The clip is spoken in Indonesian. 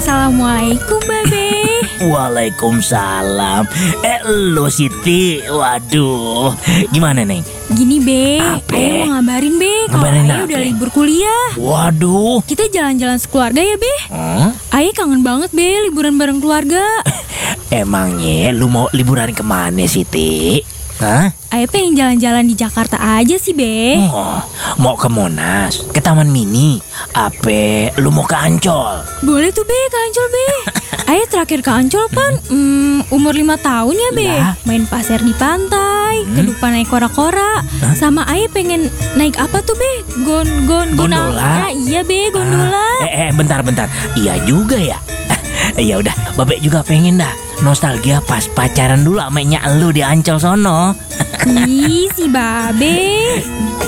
Assalamualaikum Babe. Waalaikumsalam. Lo Siti, waduh, gimana Neng? Gini Be, Apa? Ayah mau ngabarin Be kalau Ngabarin Ayah apa? udah libur kuliah. Waduh. Kita jalan-jalan sekeluarga ya Be. Hmm? Ayah kangen banget Be liburan bareng keluarga. Emangnya lu mau liburan kemana Siti? Hah? Ayah pengen jalan-jalan di Jakarta aja sih Be. Oh, mau ke Monas, ke Taman Mini, apa lu mau ke Ancol? Boleh tuh Be, ke Ancol Be. Ayah terakhir ke Ancol kan umur 5 tahun ya Be. Lah. Main pasir di pantai, ke depan naik kora-kora. Sama Ayah pengen naik apa tuh Be? Gondola? Iya Be, gondola. Bentar. Iya juga ya. Ya udah, Babek juga pengen dah nostalgia pas pacaran dulu sama nya lu di Ancol sono. Ih, si Babe.